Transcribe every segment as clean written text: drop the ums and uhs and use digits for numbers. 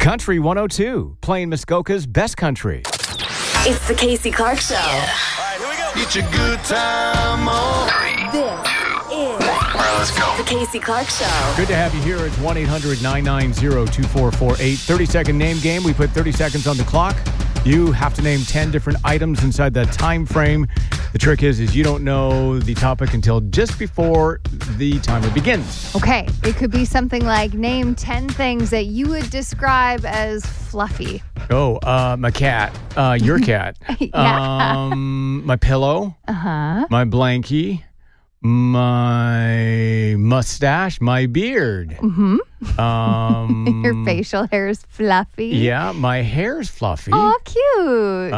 Country 102, playing Muskoka's best country. It's the Casey Clark Show. Yeah. All right, here we go. Get your good time on. This is All right, let's go. the Casey Clark Show. Good to have you here. It's 1-800-990-2448. 30-second name game. We put 30 seconds on the clock. You have to name 10 different items inside that time frame. The trick is you don't know the topic until just before the timer begins. Okay, it could be something like name 10 things that you would describe as fluffy. Oh, my cat. Your cat. Yeah. My pillow. Uh-huh. My blankie. My mustache. My beard. Mm-hmm. Your facial hair is fluffy. Yeah, my hair's fluffy. Oh, cute.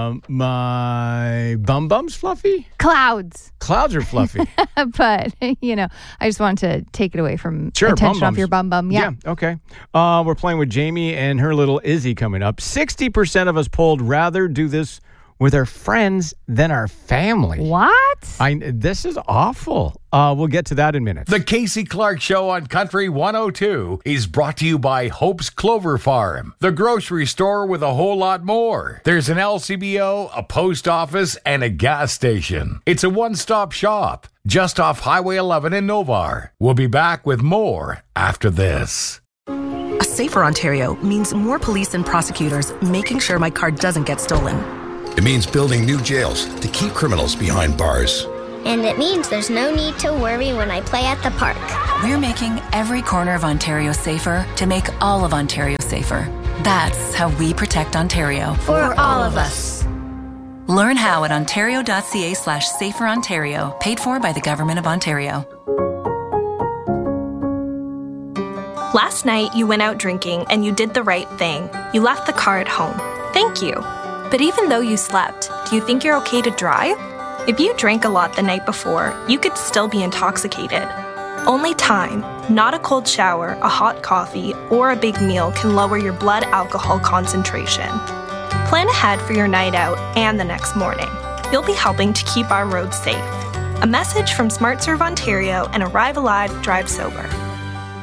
My bum's fluffy. Clouds. Clouds are fluffy. But, I just wanted to take it away from Sure, attention bum-bums. off your bum. Yeah. Okay. We're playing with Jamie and her little Izzy coming up. 60% of us polled rather do this with our friends than our family. What? This is awful. We'll get to that in minutes. The Casey Clark Show on Country 102 is brought to you by Hope's Clover Farm, the grocery store with a whole lot more. There's an LCBO, a post office, and a gas station. It's a one-stop shop just off Highway 11 in Novar. We'll be back with more after this. A safer Ontario means more police and prosecutors making sure my car doesn't get stolen. It means building new jails to keep criminals behind bars. And it means there's no need to worry when I play at the park. We're making every corner of Ontario safer to make all of Ontario safer. That's how we protect Ontario. For all of us. Learn how at ontario.ca/saferontario, paid for by the Government of Ontario. Last night, you went out drinking and you did the right thing. You left the car at home. Thank you. But even though you slept, do you think you're okay to drive? If you drank a lot the night before, you could still be intoxicated. Only time, not a cold shower, a hot coffee, or a big meal can lower your blood alcohol concentration. Plan ahead for your night out and the next morning. You'll be helping to keep our roads safe. A message from SmartServe Ontario and Arrive Alive, Drive Sober.